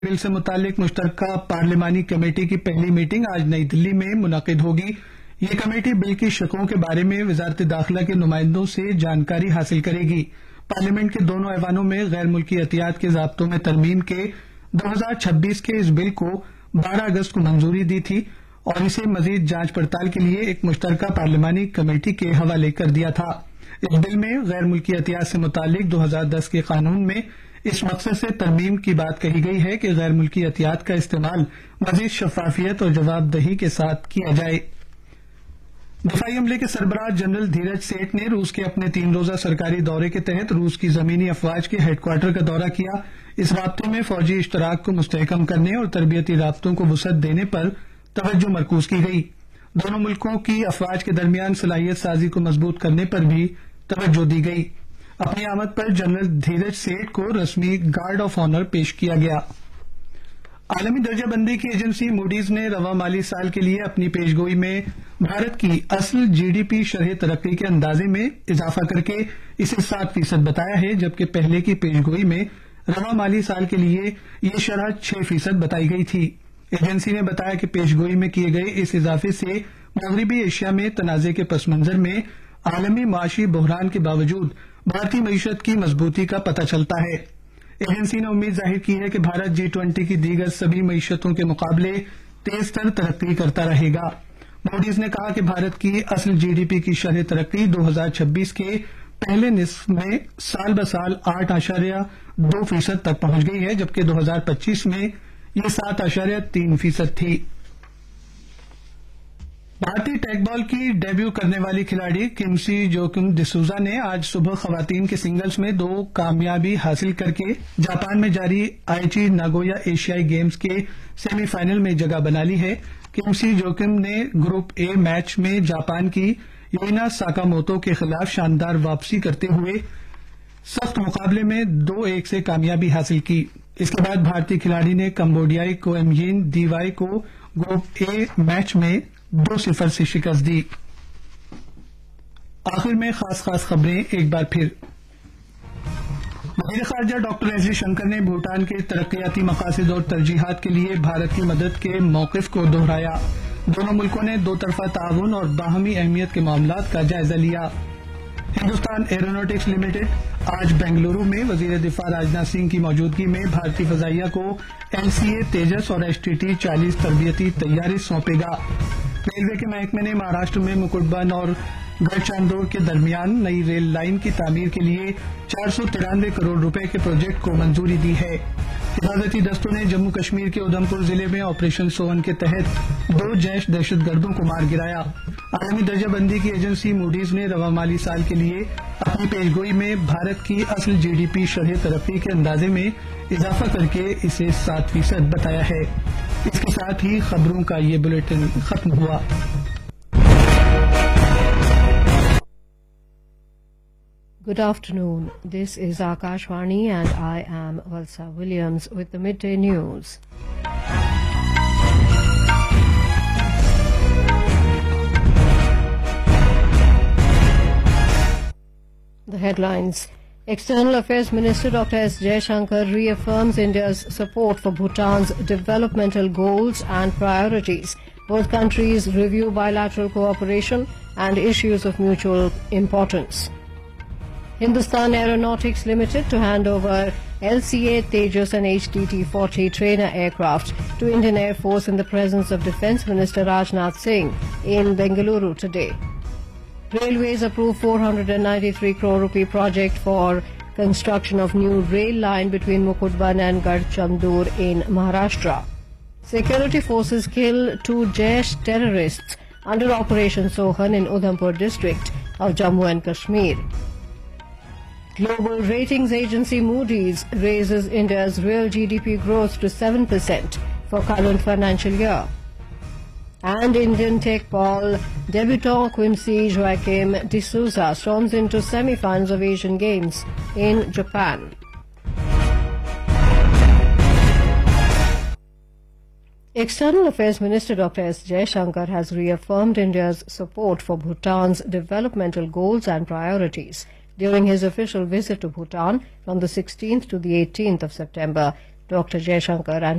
بل سے متعلق مشترکہ پارلیمانی کمیٹی کی پہلی میٹنگ آج نئی دلی میں منعقد ہوگی۔ یہ کمیٹی بل کی شقوں کے بارے میں وزارت داخلہ کے نمائندوں سے جانکاری حاصل کرے گی۔ پارلیمنٹ کے دونوں ایوانوں میں غیر ملکی عطیات کے ضابطوں میں ترمیم کے 2026 کے اس بل کو 12 اگست کو منظوری دی تھی اور اسے مزید جانچ پڑتال کے لیے ایک مشترکہ پارلیمانی کمیٹی کے حوالے کر دیا تھا۔ اس بل میں غیر ملکی عطیات سے متعلق 2010 کے قانون میں اس مقصد سے ترمیم کی بات کہی گئی ہے کہ غیر ملکی عطیات کا استعمال مزید شفافیت اور جواب دہی کے ساتھ کیا جائے۔ دفاعی عملے کے سربراہ جنرل دھیرج سیٹھ نے روس کے اپنے 3 روزہ سرکاری دورے کے تحت روس کی زمینی افواج کے ہیڈ کوارٹر کا دورہ کیا۔ اس رابطے میں فوجی اشتراک کو مستحکم کرنے اور تربیتی رابطوں کو وسعت دینے پر توجہ مرکوز کی گئی۔ دونوں ملکوں کی افواج کے درمیان صلاحیت سازی کو مضبوط کرنے پر بھی توجہ دی گئی۔ اپنی آمد پر جنرل دھیرج سیٹھ کو رسمی گارڈ آف آنر پیش کیا گیا۔ عالمی درجہ بندی کی ایجنسی موڈیز نے رواں مالی سال کے لیے اپنی پیشگوئی میں بھارت کی اصل جی ڈی پی شرح ترقی کے اندازے میں اضافہ کر کے اسے 7% بتایا ہے، جبکہ پہلے کی پیشگوئی میں رواں مالی سال کے لیے یہ شرح 6% بتائی گئی تھی۔ ایجنسی نے بتایا کہ پیشگوئی میں کیے گئے اس اضافے سے مغربی ایشیا میں تنازع کے پس منظر میں عالمی معاشی بحران کے باوجود بھارتی معیشت کی مضبوطی کا پتہ چلتا ہے۔ ایجنسی نے امید ظاہر کی ہے کہ بھارت G20 کی دیگر سبھی معیشتوں کے مقابلے تیز تر ترقی کرتا رہے گا۔ موڈیز نے کہا کہ بھارت کی اصل جی ڈی پی کی شرح ترقی 2026 کے پہلے نصف میں سال بسال 8.2% تک پہنچ گئی ہے، جبکہ 2025 میں یہ 7.3% تھی۔ بھارتی ٹیک بال کی ڈیبیو کرنے والی کھلاڑی کمسی جوکم ڈسوزا نے آج صبح خواتین کے سنگلز میں 2 کامیابی حاصل کر کے جاپان میں جاری آئیچی ناگویا ایشیائی گیمز کے سیمی فائنل میں جگہ بنا لی ہے۔ کمسی جوکم نے گروپ اے میچ میں جاپان کی یوینا ساکاموتو کے خلاف شاندار واپسی کرتے ہوئے سخت مقابلے میں 2-1 سے کامیابی حاصل کی۔ اس کے بعد بھارتی کھلاڑی نے کمبوڈیائی کو ایمین ڈی وائی کو گروپ اے میچ میں 2-0 سے شکست دی۔ آخر میں خاص خبریں ایک بار پھر۔ وزیر خارجہ ڈاکٹر ایس جے شنکر نے بھوٹان کے ترقیاتی مقاصد اور ترجیحات کے لیے بھارت کی مدد کے موقف کو دہرایا۔ دونوں ملکوں نے 2 طرفہ تعاون اور باہمی اہمیت کے معاملات کا جائزہ لیا۔ ہندوستان ایروناٹکس لمیٹڈ آج بنگلورو میں وزیر دفاع راجناتھ سنگھ کی موجودگی میں بھارتی فضائیہ کو LCA تیجس اور STT 40 تربیتی طیارے سونپے گا۔ ریلوے کے محکمے نے مہاراشٹر میں مکٹبن اور گڑچاندور کے درمیان نئی ریل لائن کی تعمیر کے لیے 493 کروڑ روپے کے پروجیکٹ کو منظوری دی ہے۔ حفاظتی دستوں نے جموں کشمیر کے ادھم پور ضلع میں آپریشن سوون کے تحت 2 جیش دہشت گردوں کو مار گرایا۔ عالمی درجہ بندی کی ایجنسی موڈیز نے رواں مالی سال کے لیے اپنی پیشگوئی میں بھارت کی اصل جی ڈی پی شرح ترقی کے اندازے میں اضافہ کر کے اسے 7% بتایا ہے۔ اس کے ساتھ ہی خبروں کا یہ بلیٹن ختم ہوا۔ Good afternoon. This is Akashvani and I am Valsa Williams with the midday news. The headlines. External Affairs Minister Dr. S. Jaishankar reaffirms India's support for Bhutan's developmental goals and priorities. Both countries review bilateral cooperation and issues of mutual importance. Hindustan Aeronautics Limited to hand over LCA Tejas and HTT 40 trainer aircraft to Indian Air Force in the presence of Defence Minister Rajnath Singh in Bengaluru today. Railways approved 493 crore rupee project for construction of new rail line between Mukutban and Garchandur in Maharashtra. Security forces kill 2 Jaish terrorists under Operation Sohan in Udhampur district of Jammu and Kashmir. Global ratings agency Moody's raises India's real GDP growth to 7% for current financial year. And Indian tech ball debutant Quimsi Joaquim D'Souza storms into semi-finals of Asian Games in Japan. External Affairs Minister Dr. S. Jaishankar has reaffirmed India's support for Bhutan's developmental goals and priorities. During his official visit to Bhutan from the 16th to the 18th of September Dr. Jaishankar and